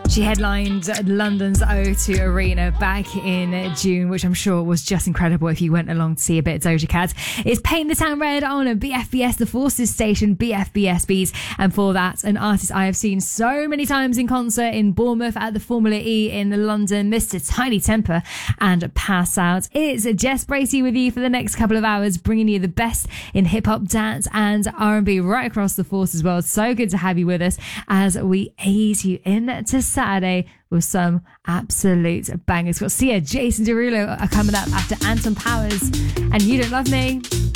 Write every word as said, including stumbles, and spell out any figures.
She headlined London's O two Arena back in June, which I'm sure was just incredible if you went along to see a bit of Doja Cat. It's Paint the Town Red on B F B S, the Forces station, B F B S Beats. And for that, an artist I have seen so many times in concert in Bournemouth at the Formula E in London, Mister Tiny Temper and Pass Out. It's Jess Bracey with you for the next couple of hours, bringing you the best in hip-hop, dance and R and B right across the Forces world. So good to have you with us as we ease you into Saturday with some absolute bangers. We've got Sia, Jason Derulo are coming up after Anton Powers and You Don't Love Me.